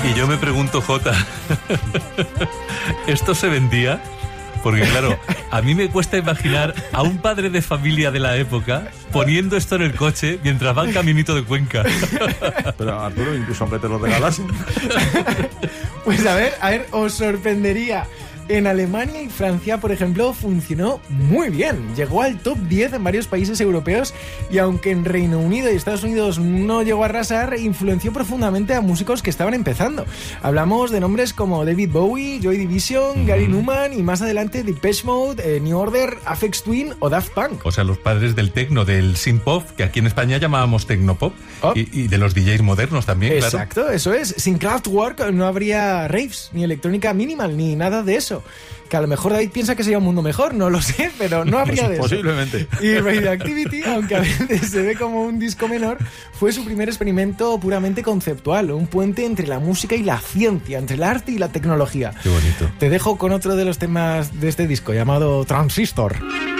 Y yo me pregunto, Jota, ¿esto se vendía? Porque claro, a mí me cuesta imaginar a un padre de familia de la época poniendo esto en el coche mientras va en caminito de Cuenca. Pero Arturo, incluso aunque te lo regalasen. Pues a ver, os sorprendería. En Alemania y Francia, por ejemplo, funcionó muy bien. Llegó al top 10 en varios países europeos y aunque en Reino Unido y Estados Unidos no llegó a arrasar, influenció profundamente a músicos que estaban empezando. Hablamos de nombres como David Bowie, Joy Division, Gary Numan y más adelante Depeche Mode, New Order, Aphex Twin o Daft Punk. O sea, los padres del techno, del synth-pop, que aquí en España llamábamos tecnopop, y de los DJs modernos también, claro. Exacto, eso es. Sin Kraftwerk no habría raves, ni electrónica minimal, ni nada de eso. Que a lo mejor David piensa que sería un mundo mejor, no lo sé, pero no habría de eso. Posiblemente. Y Radioactivity, aunque a veces se ve como un disco menor, fue su primer experimento puramente conceptual, un puente entre la música y la ciencia, entre el arte y la tecnología. Qué bonito. Te dejo con otro de los temas de este disco, llamado Transistor.